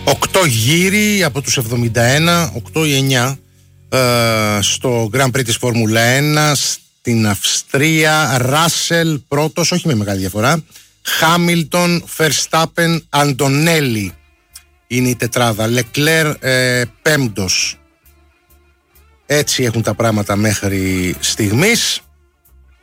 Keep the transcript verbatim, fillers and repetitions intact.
Οκτώ γύροι από τους εβδομήντα ένα, οκτώ ή εννιά ε, στο Grand Prix της Φόρμουλα ένα στην Αυστρία. Ράσελ πρώτος, όχι με μεγάλη διαφορά. Χάμιλτον, Φερστάπεν, Αντονέλη είναι η τετράδα. Λεκλέρ ε, πέμπτος. Έτσι έχουν τα πράγματα μέχρι στιγμής.